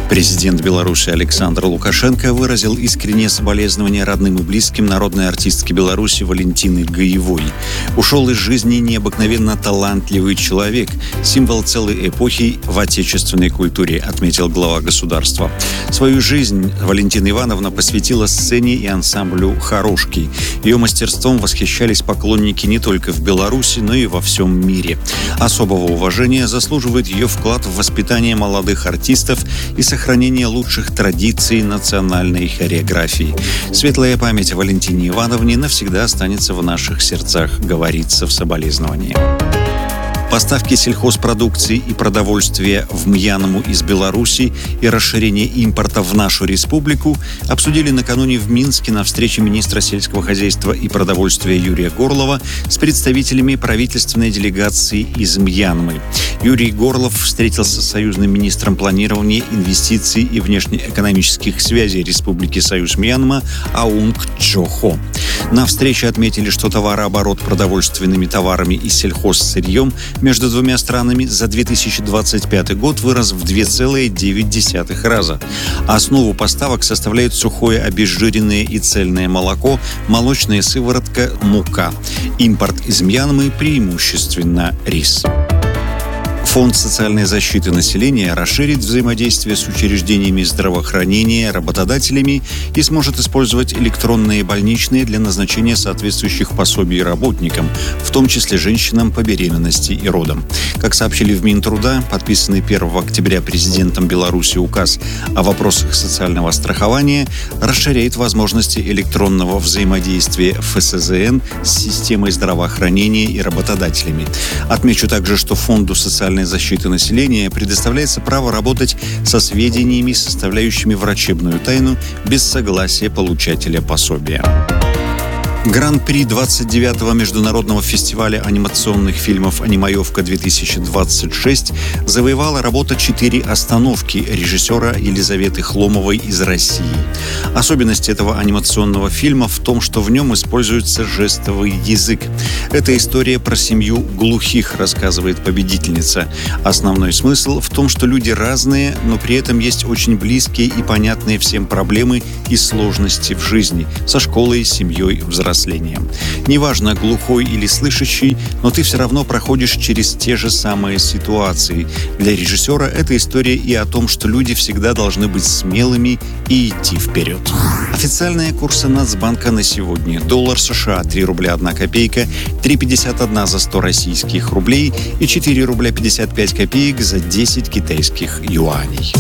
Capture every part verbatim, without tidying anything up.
Президент Беларуси Александр Лукашенко выразил искреннее соболезнования родным и близким народной артистки Беларуси Валентины Гаевой. Ушел из жизни необыкновенно талантливый человек, символ целой эпохи в отечественной культуре, отметил глава государства. Свою жизнь Валентина Ивановна посвятила сцене и ансамблю «Хорошки». Ее мастерством восхищались поклонники не только в Беларуси, но и во всем мире. Особого уважения заслуживает ее вклад в воспитание молодых артистов и сохранение лучших традиций национальной хореографии. Светлая память о Валентине Ивановне навсегда останется в наших сердцах, говорится в соболезновании. Поставки сельхозпродукции и продовольствия в Мьянму из Беларуси и расширение импорта в нашу республику обсудили накануне в Минске на встрече министра сельского хозяйства и продовольствия Юрия Горлова с представителями правительственной делегации из Мьянмы. Юрий Горлов встретился с союзным министром планирования, инвестиций и внешнеэкономических связей Республики Союз Мьянма Аунг Чхо. На встрече отметили, что товарооборот продовольственными товарами и сельхозсырьем между двумя странами за две тысячи двадцать пятый год вырос в два целых девять десятых раза. Основу поставок составляют сухое обезжиренное и цельное молоко, молочная сыворотка, мука. Импорт из Мьянмы преимущественно рис. Фонд социальной защиты населения расширит взаимодействие с учреждениями здравоохранения, работодателями и сможет использовать электронные больничные для назначения соответствующих пособий работникам, в том числе женщинам по беременности и родам. Как сообщили в Минтруда, подписанный первого октября президентом Беларуси указ о вопросах социального страхования расширяет возможности электронного взаимодействия эф эс зэ эн с системой здравоохранения и работодателями. Отмечу также, что Фонду социальной защиты населения предоставляется право работать со сведениями, составляющими врачебную тайну, без согласия получателя пособия. Гран-при двадцать девятого международного фестиваля анимационных фильмов «Анимаевка-две тысячи двадцать шесть» завоевала работа «Четыре остановки» режиссера Елизаветы Хломовой из России. Особенность этого анимационного фильма в том, что в нем используется жестовый язык. Это история про семью глухих, рассказывает победительница. Основной смысл в том, что люди разные, но при этом есть очень близкие и понятные всем проблемы и сложности в жизни, со школой, семьей, взрослением. Неважно, глухой или слышащий, но ты все равно проходишь через те же самые ситуации. Для режиссера это история и о том, что люди всегда должны быть смелыми и идти вперед. Официальные курсы Нацбанка на сегодня. Доллар США три рубля одна копейка, три пятьдесят один за сто российских рублей и четыре рубля пятьдесят пять копеек за десять китайских юаней.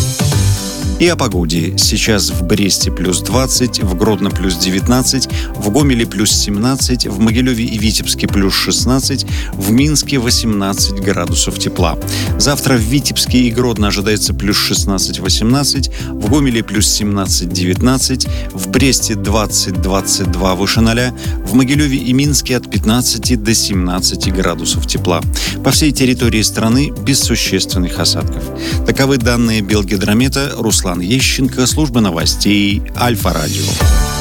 И о погоде. Сейчас в Бресте плюс двадцать, в Гродно плюс девятнадцать, в Гомеле плюс семнадцать, в Могилеве и Витебске плюс шестнадцать, в Минске восемнадцать градусов тепла. Завтра в Витебске и Гродно ожидается плюс шестнадцать-восемнадцать, в Гомеле плюс семнадцать-девятнадцать, в Бресте двадцать-двадцать два выше ноля, в Могилеве и Минске от пятнадцати до семнадцати градусов тепла. По всей территории страны без существенных осадков. Таковы данные Белгидромета. Руслан Ещенко, служба новостей Альфа-Радио.